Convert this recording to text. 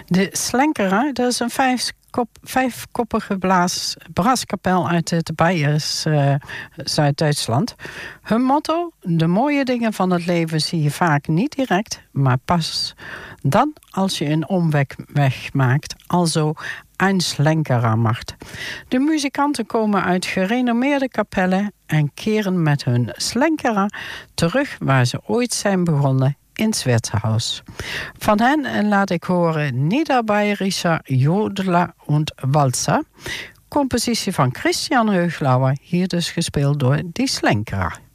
De Slenkera, dat is een vijfkoppige braaskapel uit het Beiers, Zuid-Duitsland. Hun motto: de mooie dingen van het leven zie je vaak niet direct, maar pas dan als je een omweg maakt. Also een Slenkera macht. De muzikanten komen uit gerenommeerde kapellen en keren met hun Slenkera terug waar ze ooit zijn begonnen, in Zwitserhaus. Van hen laat ik horen Niederbayerischer Jodler und Walzer. Compositie van Christian Heuglauer, hier dus gespeeld door die Slenkera.